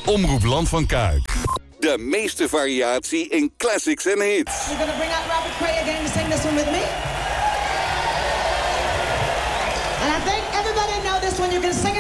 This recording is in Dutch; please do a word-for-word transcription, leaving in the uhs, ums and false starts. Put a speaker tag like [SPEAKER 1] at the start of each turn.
[SPEAKER 1] Omroep Land van Kuik. De meeste variatie in classics en hits.
[SPEAKER 2] You're gonna bring out Robert Cray again to sing this one with me? And I think everybody know this one. You can sing it